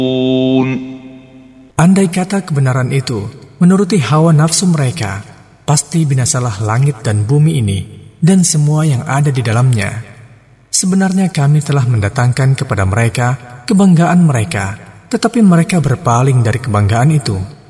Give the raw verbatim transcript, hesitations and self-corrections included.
Andai kata kebenaran itu menuruti hawa nafsu mereka, pasti binasalah langit dan bumi ini dan semua yang ada di dalamnya. Sebenarnya kami telah mendatangkan kepada mereka kebanggaan mereka, tetapi mereka berpaling dari kebanggaan itu.